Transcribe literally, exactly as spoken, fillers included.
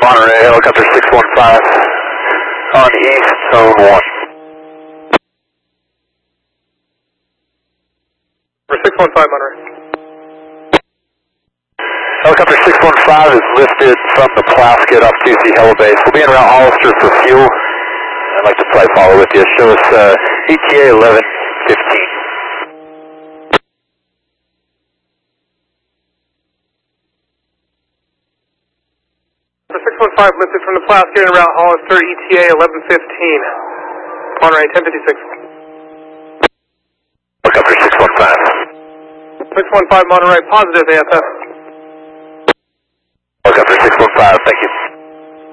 Monterey, helicopter six one five on east, zone one. For six one five Monterey. Helicopter six one five is lifted from the Plaskett off Q C Helibase. We'll be en route Hollister for fuel. I'd like to probably follow with you. Show us uh, E T A eleven fifteen. six one five lifted from the Plaskett en route Hollister, E T A eleven fifteen. Monterey, ten fifty-six. Helicopter six one five. six one five Monterey, positive A F F.